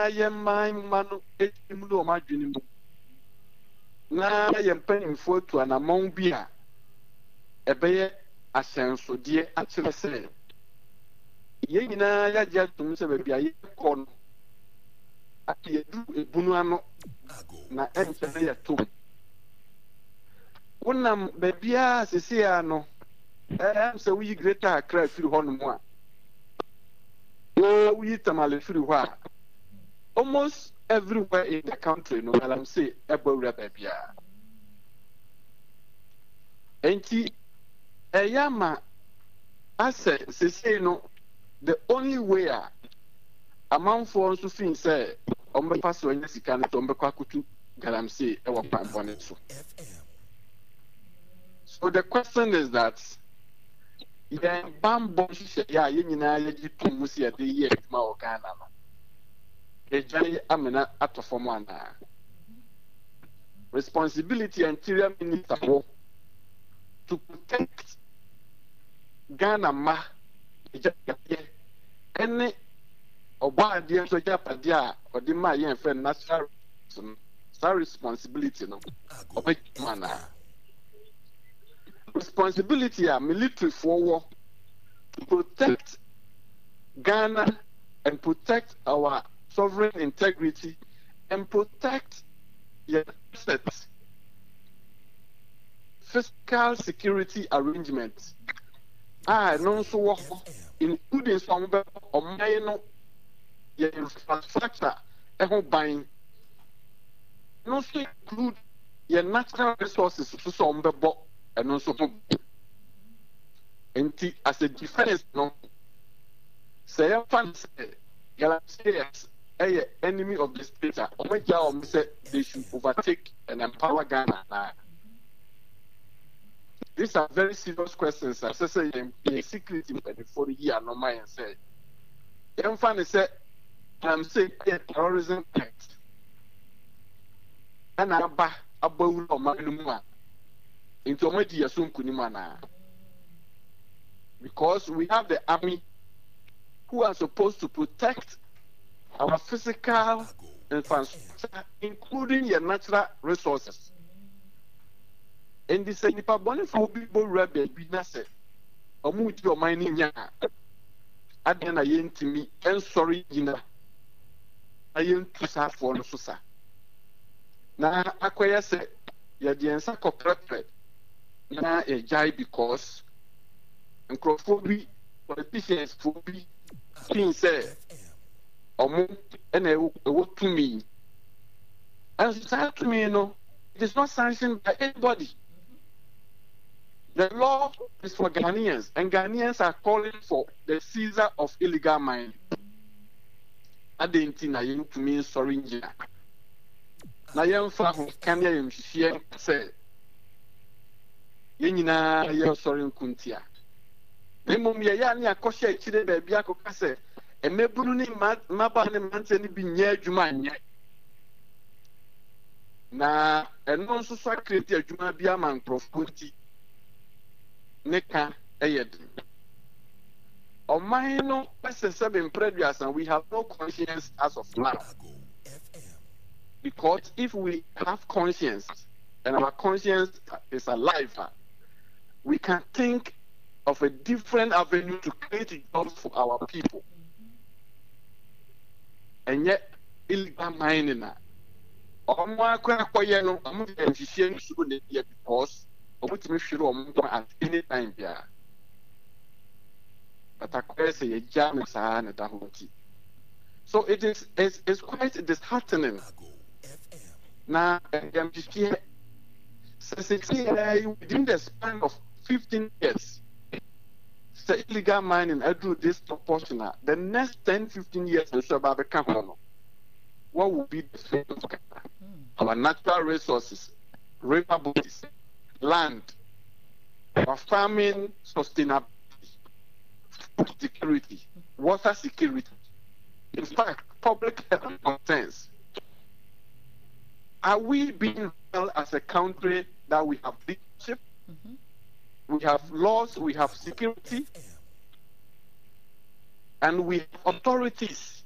my manu etimulo madwini mu na ye mpanimfo to anamon bi a ebeye asensodie akyere se ye nyina ya gya tum se baabi aye kɔ no ati edu ebunu ano na enkyere ya tum wonam baabi a sese ya no am se wi Greater Accra firi hɔ no mu a na wi Tamale firi hɔ a almost everywhere in the country no I'm say ebawura baabi a enti eyama ase sese no the only way amanfo nso fin say ombepa so anya sika no ombekwa akutu galamsey e wo pan bone so. So the question is that yen bambo ya nyina yeji tumu si ade ye adwuma o Ghana no ejai amena atofom ana responsibility interior minister to protect Ghana ma ejapade ene oba ade so japade a odi ma yen fe national responsibility no obekwana responsibility a military for to protect Ghana and protect our sovereign integrity and protect your assets, fiscal security arrangements. No so including some of my infrastructure buying. No so include your natural resources to some and also as a defense no say fans Galaxians a enemy of the state say they should overtake and empower Ghana. These are very serious questions. As I say in secret for the year no mind say fans say I'm saying a terrorism act and abba abawu o manuma into media soon kunimana because we have the army who are supposed to protect our physical infrastructure, including your natural resources. And this is the bonnet for people rebel business. Or move your mining ya. Adena yen to me and sorry, Gina. I am to serve for the Susa. Now, acquire say, you're the answer corporate. Na a jai because and crofobia politicians phobia things say omo and what to me and start to me it is not sanctioned by anybody. The law is for Ghanaians and Ghanaians are calling for the seizure of illegal mining. Adentina yin to me sorry njina na yen fa ho kan ya yim hie say yenyina ye sorry nkuntia memom ye ya ne akɔhye akire ba bia akɔka sɛ emebunu ni maba ne mante ne bi nya adwuma nyɛ na ɛno nso so akreti adwuma bia man nkrɔfo nti ne ka ɛyɛ den ɔman no pɛsɛ sɛ bempreduasa we have no conscience as of now because if we have conscience and our conscience is alive we can think of a different avenue to create jobs for our people. And yet, illegal mining. Because at any time there. But I say a jam is so it's quite disheartening. Now, I'm just here. Within the span of 15 years, the illegal mining I do this proportional. The next 10-15 years what will be the fate of Ghana? Our natural resources, river bodies, land, our farming sustainability, food security, water security, in fact, public health concerns. Are we being held as a country that we have leadership? We have laws, we have security, and we have authorities